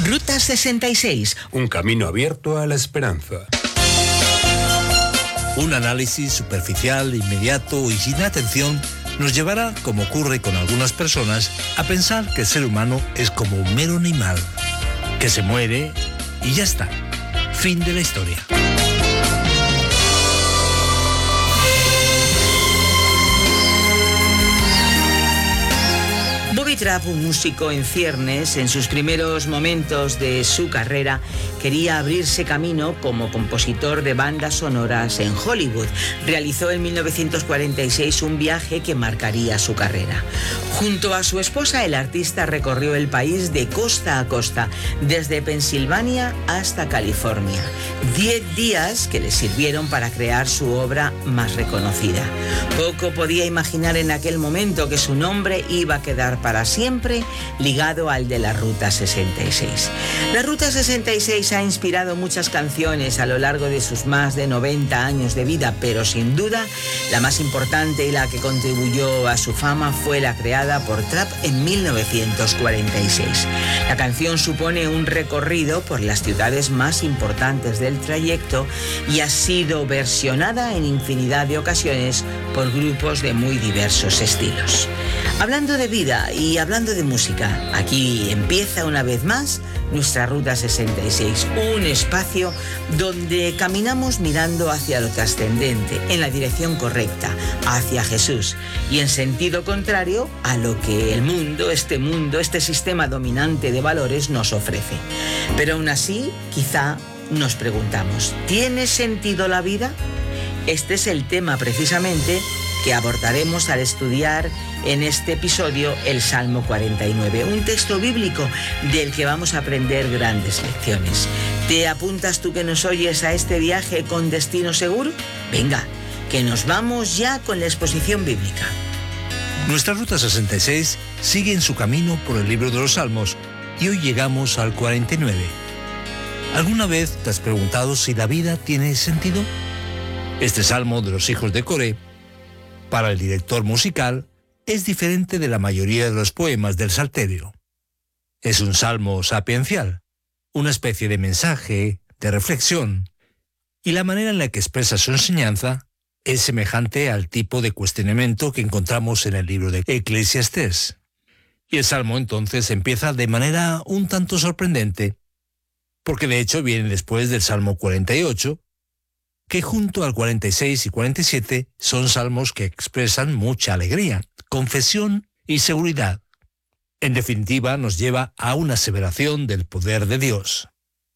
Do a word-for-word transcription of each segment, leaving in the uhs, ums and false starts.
Ruta sesenta y seis. Un camino abierto a la esperanza. Un análisis superficial, inmediato y sin atención nos llevará, como ocurre con algunas personas, a pensar que el ser humano es como un mero animal, que se muere y ya está. Fin de la historia. Bobby Trapp, un músico en ciernes, en sus primeros momentos de su carrera, quería abrirse camino como compositor de bandas sonoras en Hollywood. Realizó en mil novecientos cuarenta y seis un viaje que marcaría su carrera. Junto a su esposa, el artista recorrió el país de costa a costa, desde Pensilvania hasta California. Diez días que le sirvieron para crear su obra más reconocida. Poco podía imaginar en aquel momento que su nombre iba a quedar para siempre ligado al de la Ruta sesenta y seis. La Ruta sesenta y seis ha inspirado muchas canciones a lo largo de sus más de noventa años de vida, pero sin duda la más importante y la que contribuyó a su fama fue la creada por Trapp en mil novecientos cuarenta y seis. La canción supone un recorrido por las ciudades más importantes del trayecto y ha sido versionada en infinidad de ocasiones por grupos de muy diversos estilos. Hablando de vida y hablando de música, aquí empieza una vez más nuestra Ruta sesenta y seis, un espacio donde caminamos mirando hacia lo trascendente, en la dirección correcta, hacia Jesús, y en sentido contrario a lo que el mundo, este mundo, este sistema dominante de valores nos ofrece. Pero aún así, quizá nos preguntamos, ¿tiene sentido la vida? Este es el tema precisamente que abordaremos al estudiar en este episodio el Salmo cuarenta y nueve, un texto bíblico del que vamos a aprender grandes lecciones. ¿Te apuntas tú que nos oyes a este viaje con destino seguro? Venga, que nos vamos ya con la exposición bíblica. Nuestra Ruta sesenta y seis sigue en su camino por el libro de los Salmos y hoy llegamos al cuarenta y nueve. ¿Alguna vez te has preguntado si la vida tiene sentido? Este salmo de los hijos de Coré, para el director musical, es diferente de la mayoría de los poemas del Salterio. Es un salmo sapiencial, una especie de mensaje, de reflexión, y la manera en la que expresa su enseñanza es semejante al tipo de cuestionamiento que encontramos en el libro de Eclesiastés. Y el salmo entonces empieza de manera un tanto sorprendente, porque de hecho viene después del Salmo cuarenta y ocho, que junto al cuarenta y seis y cuarenta y siete son salmos que expresan mucha alegría, confesión y seguridad. En definitiva, nos lleva a una aseveración del poder de Dios.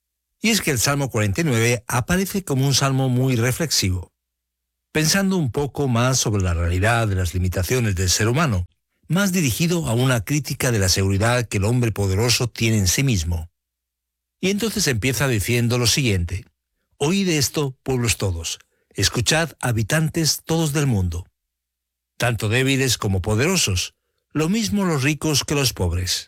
Y es que el Salmo cuarenta y nueve aparece como un salmo muy reflexivo, pensando un poco más sobre la realidad de las limitaciones del ser humano, más dirigido a una crítica de la seguridad que el hombre poderoso tiene en sí mismo. Y entonces empieza diciendo lo siguiente: oíd esto, pueblos todos, escuchad, habitantes todos del mundo, tanto débiles como poderosos, lo mismo los ricos que los pobres.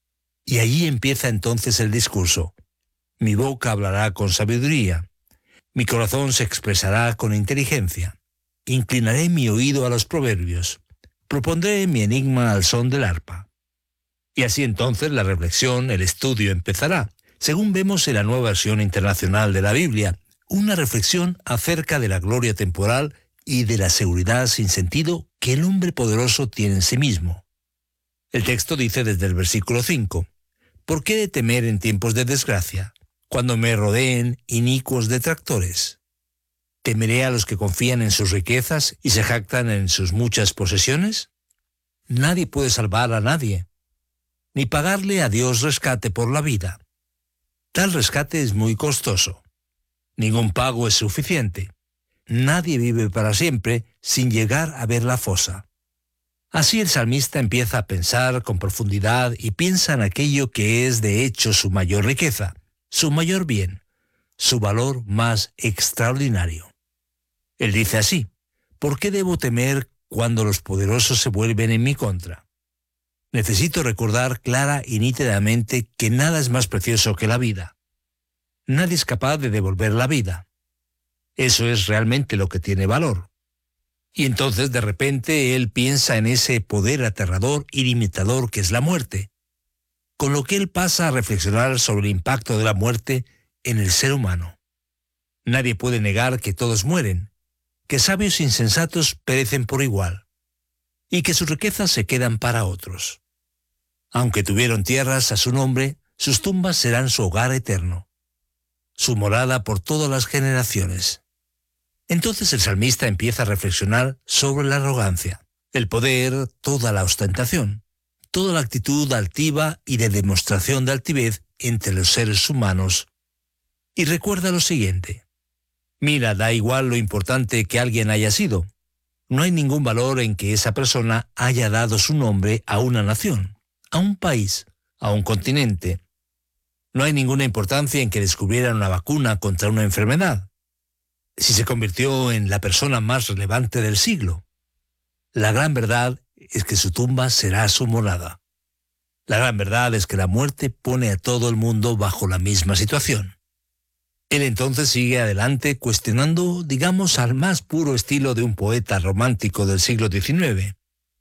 Y allí empieza entonces el discurso. Mi boca hablará con sabiduría, mi corazón se expresará con inteligencia, inclinaré mi oído a los proverbios, propondré mi enigma al son del arpa. Y así entonces la reflexión, el estudio empezará, según vemos en la Nueva Versión Internacional de la Biblia, una reflexión acerca de la gloria temporal y de la seguridad sin sentido que el hombre poderoso tiene en sí mismo. El texto dice desde el versículo cinco, ¿por qué de temer en tiempos de desgracia, cuando me rodeen inicuos detractores? ¿Temeré a los que confían en sus riquezas y se jactan en sus muchas posesiones? Nadie puede salvar a nadie, ni pagarle a Dios rescate por la vida. Tal rescate es muy costoso. Ningún pago es suficiente. Nadie vive para siempre sin llegar a ver la fosa. Así el salmista empieza a pensar con profundidad y piensa en aquello que es de hecho su mayor riqueza, su mayor bien, su valor más extraordinario. Él dice así: ¿por qué debo temer cuando los poderosos se vuelven en mi contra? Necesito recordar clara y nítidamente que nada es más precioso que la vida. Nadie es capaz de devolver la vida. Eso es realmente lo que tiene valor. Y entonces de repente él piensa en ese poder aterrador y limitador que es la muerte. con lo que él pasa a reflexionar sobre el impacto de la muerte en el ser humano. Nadie puede negar que todos mueren, que sabios e insensatos perecen por igual, y que sus riquezas se quedan para otros. Aunque tuvieron tierras a su nombre, sus tumbas serán su hogar eterno, su morada por todas las generaciones. Entonces el salmista empieza a reflexionar sobre la arrogancia, el poder, toda la ostentación, toda la actitud altiva y de demostración de altivez entre los seres humanos. Y recuerda lo siguiente: mira, da igual lo importante que alguien haya sido. No hay ningún valor en que esa persona haya dado su nombre a una nación, a un país, a un continente. No hay ninguna importancia en que descubrieran una vacuna contra una enfermedad, si se convirtió en la persona más relevante del siglo. La gran verdad es que su tumba será su morada. La gran verdad es que la muerte pone a todo el mundo bajo la misma situación. Él entonces sigue adelante cuestionando, digamos, al más puro estilo de un poeta romántico del siglo diecinueve.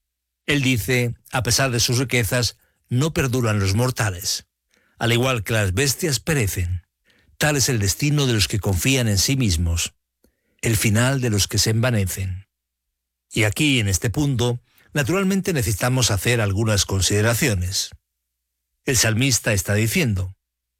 Él dice, a pesar de sus riquezas, no perduran los mortales. Al igual que las bestias perecen. Tal es el destino de los que confían en sí mismos, el final de los que se envanecen. Y aquí, en este punto, naturalmente necesitamos hacer algunas consideraciones. El salmista está diciendo,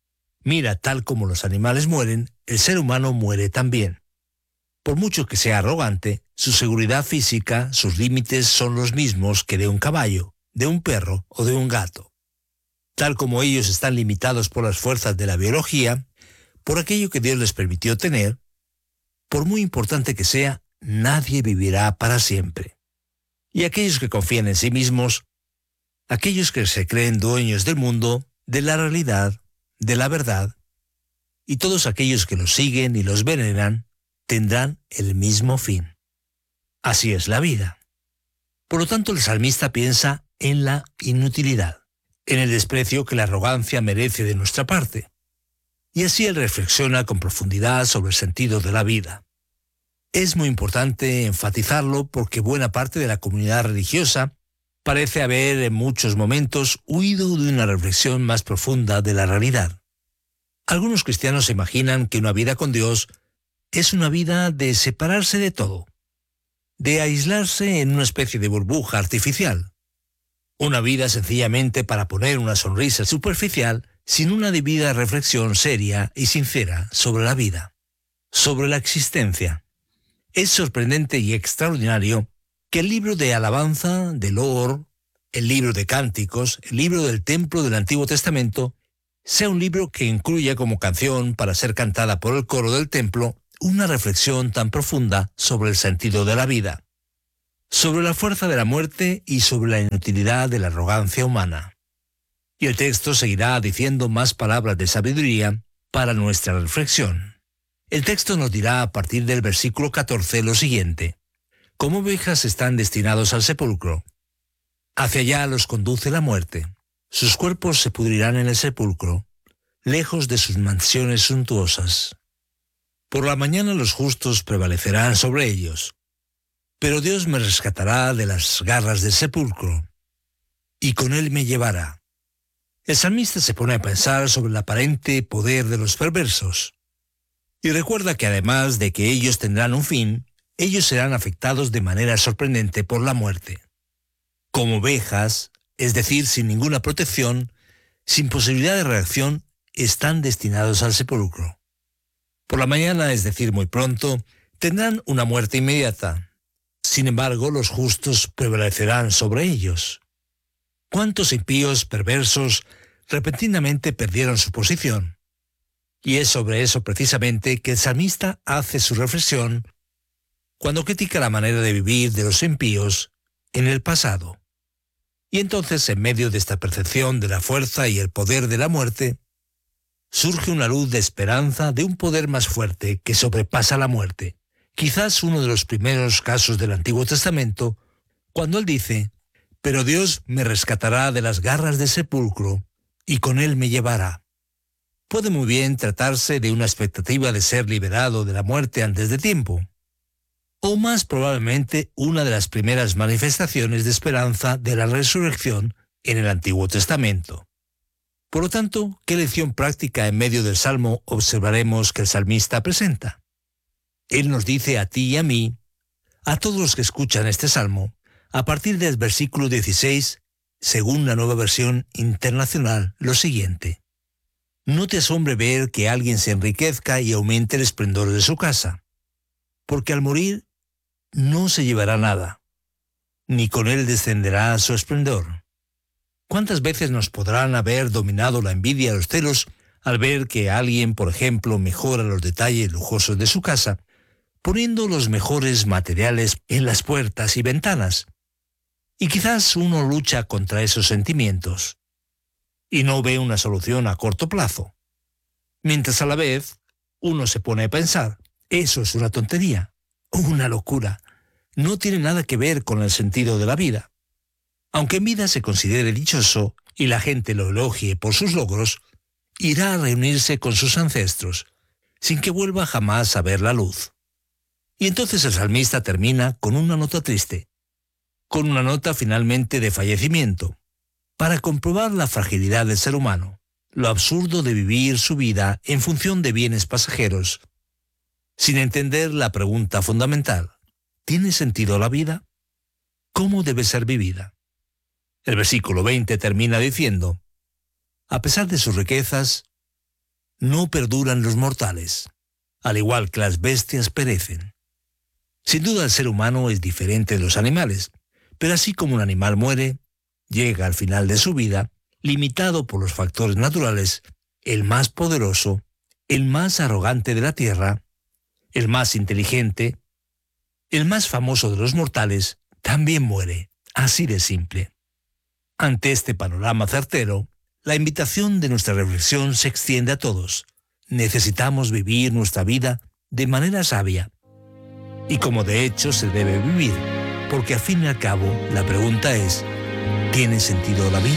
mira, tal como los animales mueren, el ser humano muere también. Por mucho que sea arrogante, su seguridad física, sus límites son los mismos que de un caballo, de un perro o de un gato. Tal como ellos están limitados por las fuerzas de la biología, por aquello que Dios les permitió tener, por muy importante que sea, nadie vivirá para siempre. Y aquellos que confían en sí mismos, aquellos que se creen dueños del mundo, de la realidad, de la verdad, y todos aquellos que los siguen y los veneran, tendrán el mismo fin. Así es la vida. Por lo tanto, el salmista piensa en la inutilidad, en el desprecio que la arrogancia merece de nuestra parte. Y así él reflexiona con profundidad sobre el sentido de la vida. Es muy importante enfatizarlo porque buena parte de la comunidad religiosa parece haber en muchos momentos huido de una reflexión más profunda de la realidad. Algunos cristianos se imaginan que una vida con Dios es una vida de separarse de todo, de aislarse en una especie de burbuja artificial. Una vida sencillamente para poner una sonrisa superficial sin una debida reflexión seria y sincera sobre la vida, sobre la existencia. Es sorprendente y extraordinario que el libro de alabanza, de loor, el libro de cánticos, el libro del templo del Antiguo Testamento, sea un libro que incluya como canción para ser cantada por el coro del templo una reflexión tan profunda sobre el sentido de la vida, sobre la fuerza de la muerte y sobre la inutilidad de la arrogancia humana. Y el texto seguirá diciendo más palabras de sabiduría para nuestra reflexión. El texto nos dirá a partir del versículo catorce lo siguiente: como ovejas están destinados al sepulcro, hacia allá los conduce la muerte. Sus cuerpos se pudrirán en el sepulcro, lejos de sus mansiones suntuosas. Por la mañana los justos prevalecerán sobre ellos, pero Dios me rescatará de las garras del sepulcro, y con él me llevará. El salmista se pone a pensar sobre el aparente poder de los perversos, y recuerda que además de que ellos tendrán un fin, ellos serán afectados de manera sorprendente por la muerte. Como ovejas, es decir, sin ninguna protección, sin posibilidad de reacción, están destinados al sepulcro. Por la mañana, es decir, muy pronto, tendrán una muerte inmediata. Sin embargo, los justos prevalecerán sobre ellos. ¿Cuántos impíos perversos repentinamente perdieron su posición? Y es sobre eso precisamente que el salmista hace su reflexión cuando critica la manera de vivir de los impíos en el pasado. Y entonces, en medio de esta percepción de la fuerza y el poder de la muerte, surge una luz de esperanza de un poder más fuerte que sobrepasa la muerte. Quizás uno de los primeros casos del Antiguo Testamento, cuando él dice, pero Dios me rescatará de las garras del sepulcro y con él me llevará. Puede muy bien tratarse de una expectativa de ser liberado de la muerte antes de tiempo, o más probablemente una de las primeras manifestaciones de esperanza de la resurrección en el Antiguo Testamento. Por lo tanto, ¿qué lección práctica en medio del Salmo observaremos que el salmista presenta? Él nos dice a ti y a mí, a todos los que escuchan este Salmo, a partir del versículo dieciséis, según la Nueva Versión Internacional, lo siguiente. No te asombre ver que alguien se enriquezca y aumente el esplendor de su casa, porque al morir no se llevará nada, ni con él descenderá su esplendor. ¿Cuántas veces nos podrán haber dominado la envidia y los celos al ver que alguien, por ejemplo, mejora los detalles lujosos de su casa, poniendo los mejores materiales en las puertas y ventanas? Y quizás uno lucha contra esos sentimientos y no ve una solución a corto plazo, mientras a la vez uno se pone a pensar, eso es una tontería, una locura, no tiene nada que ver con el sentido de la vida. Aunque en vida se considere dichoso y la gente lo elogie por sus logros, irá a reunirse con sus ancestros, sin que vuelva jamás a ver la luz. Y entonces el salmista termina con una nota triste, con una nota finalmente de fallecimiento, para comprobar la fragilidad del ser humano, lo absurdo de vivir su vida en función de bienes pasajeros, sin entender la pregunta fundamental, ¿tiene sentido la vida? ¿Cómo debe ser vivida? El versículo veinte termina diciendo, a pesar de sus riquezas, no perduran los mortales, al igual que las bestias perecen. Sin duda el ser humano es diferente de los animales, pero así como un animal muere, llega al final de su vida, limitado por los factores naturales, el más poderoso, el más arrogante de la tierra, el más inteligente, el más famoso de los mortales, también muere, así de simple. Ante este panorama certero, la invitación de nuestra reflexión se extiende a todos. Necesitamos vivir nuestra vida de manera sabia, y como de hecho se debe vivir, porque al fin y al cabo la pregunta es, ¿tiene sentido la vida?